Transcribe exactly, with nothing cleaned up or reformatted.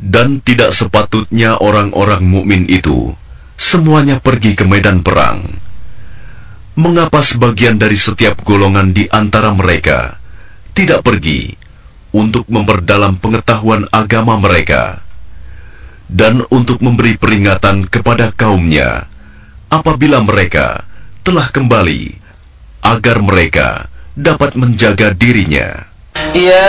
Dan tidak sepatutnya orang-orang mukmin itu semuanya pergi ke medan perang. Mengapa sebagian dari setiap golongan di antara mereka tidak pergi untuk memperdalam pengetahuan agama mereka, dan untuk memberi peringatan kepada kaumnya apabila mereka telah kembali, agar mereka dapat menjaga dirinya. Ya